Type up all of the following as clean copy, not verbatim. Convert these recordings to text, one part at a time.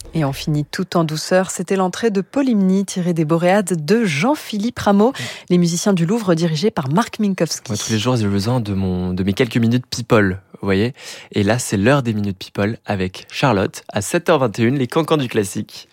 Et on finit tout en douceur. C'était l'entrée de Polymnie tirée des Boréades de Jean-Philippe Rameau, les musiciens du Louvre dirigés par Marc Minkowski. Moi, tous les jours, j'ai besoin de mes quelques minutes people, vous voyez. Et là, c'est l'heure des minutes people avec Charlotte à 7h21, les cancans du classique.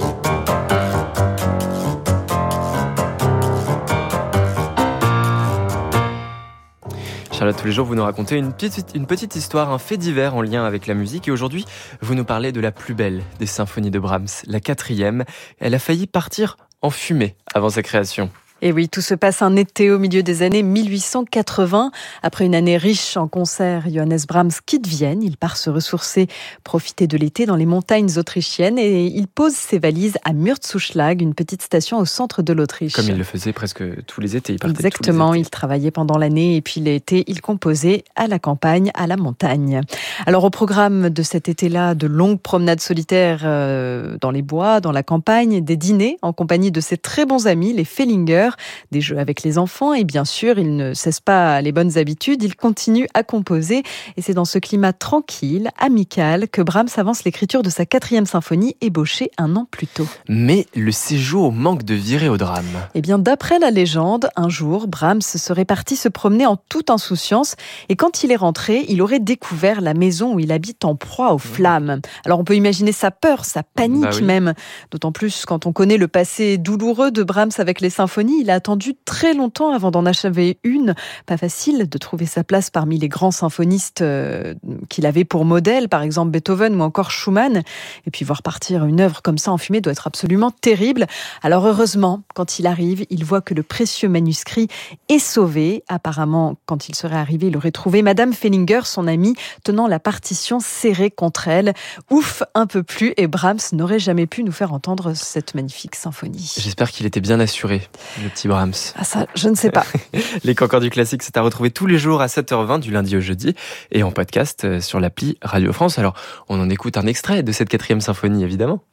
Charlotte, tous les jours, vous nous racontez une petite histoire, un fait divers en lien avec la musique. Et aujourd'hui, vous nous parlez de la plus belle des symphonies de Brahms, la 4e. Elle a failli partir en fumée avant sa création. Et oui, tout se passe un été au milieu des années 1880. Après une année riche en concerts, Johannes Brahms quitte Vienne. Il part se ressourcer, profiter de l'été dans les montagnes autrichiennes et il pose ses valises à Mürzzuschlag, une petite station au centre de l'Autriche. Comme il le faisait presque tous les étés. Exactement, il travaillait pendant l'année et puis l'été, il composait à la campagne, à la montagne. Alors au programme de cet été-là, de longues promenades solitaires dans les bois, dans la campagne, des dîners en compagnie de ses très bons amis, les Fellinger, des jeux avec les enfants et bien sûr, il ne cesse pas les bonnes habitudes, il continue à composer et c'est dans ce climat tranquille, amical, que Brahms avance l'écriture de sa 4e symphonie ébauchée un an plus tôt. Mais le séjour manque de virer au drame. Eh bien, d'après la légende, un jour, Brahms serait parti se promener en toute insouciance et quand il est rentré, il aurait découvert la maison où il habite en proie aux flammes. Alors on peut imaginer sa peur, sa panique même, d'autant plus quand on connaît le passé douloureux de Brahms avec les symphonies. Il a attendu très longtemps avant d'en achever une. Pas facile de trouver sa place parmi les grands symphonistes qu'il avait pour modèle, par exemple Beethoven ou encore Schumann. Et puis voir partir une œuvre comme ça en fumée doit être absolument terrible. Alors heureusement, quand il arrive, il voit que le précieux manuscrit est sauvé. Apparemment, quand il serait arrivé, il aurait trouvé Madame Fellinger, son amie, tenant la partition serrée contre elle. Ouf, un peu plus, et Brahms n'aurait jamais pu nous faire entendre cette magnifique symphonie. J'espère qu'il était bien assuré, le petit Brahms. Ah ça, je ne sais pas. Les cancans du classique, c'est à retrouver tous les jours à 7h20 du lundi au jeudi et en podcast sur l'appli Radio France. Alors, on en écoute un extrait de cette 4e symphonie, évidemment.